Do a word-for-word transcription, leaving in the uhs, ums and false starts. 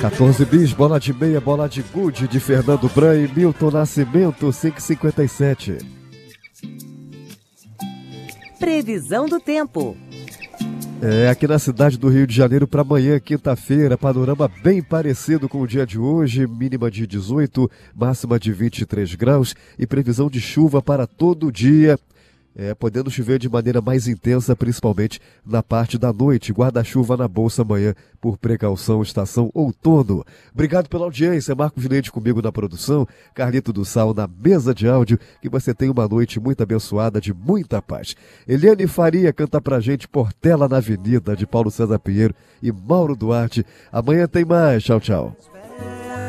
quatorze bis, bola de meia, bola de gude de Fernando Bran e Milton Nascimento, cinco e cinquenta e sete. Previsão do tempo. É, aqui na cidade do Rio de Janeiro para amanhã, quinta-feira, panorama bem parecido com o dia de hoje, mínima de dezoito, máxima de vinte e três graus e previsão de chuva para todo o dia. É, podendo chover de maneira mais intensa, principalmente na parte da noite. Guarda-chuva na bolsa amanhã, por precaução, estação outono. Obrigado pela audiência. Marcos Leite comigo na produção, Carlito do Sal na mesa de áudio. Que você tenha uma noite muito abençoada, de muita paz. Eliane Faria canta pra gente Portela na Avenida, de Paulo César Pinheiro e Mauro Duarte. Amanhã tem mais. Tchau, tchau.